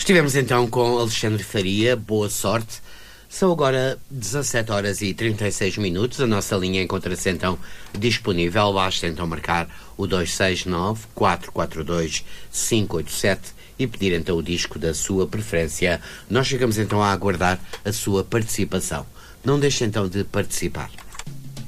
Estivemos então com Alexandre Faria, boa sorte. São agora 17 horas e 36 minutos. A nossa linha encontra-se então disponível. Basta então marcar o 269-442-587 e pedir então o disco da sua preferência. Nós ficamos então a aguardar a sua participação. Não deixe então de participar.